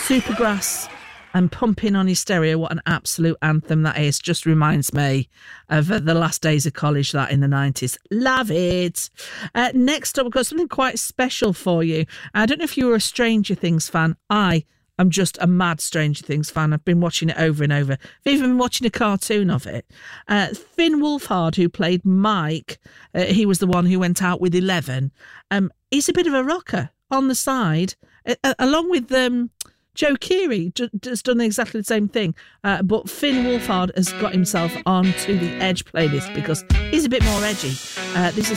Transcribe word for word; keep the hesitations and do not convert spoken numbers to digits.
Supergrass and Pumping on Your Stereo. What an absolute anthem that is. Just reminds me of uh, the last days of college, that in the nineties. Love it. Uh, next up, we've got something quite special for you. I don't know if you were a Stranger Things fan. I am just a mad Stranger Things fan. I've been watching it over and over. I've even been watching a cartoon of it. Uh, Finn Wolfhard, who played Mike, uh, he was the one who went out with Eleven. Um, he's a bit of a rocker on the side, uh, along with... Um, Joe Keery has done exactly the same thing, uh, but Finn Wolfhard has got himself onto the Edge playlist because he's a bit more edgy. Uh, this is